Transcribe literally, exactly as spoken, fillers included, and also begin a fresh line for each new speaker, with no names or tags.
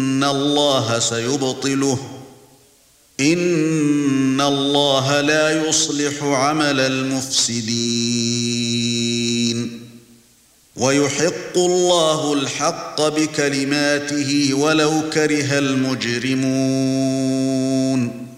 إِنَّ اللَّهَ سَيُبْطِلُهُ إِنَّ اللَّهَ لَا يُصْلِحُ عَمَلَ الْمُفْسِدِينَ وَيُحِقُّ اللَّهُ الْحَقَّ بِكَلِمَاتِهِ وَلَوْ كَرِهَ الْمُجْرِمُونَ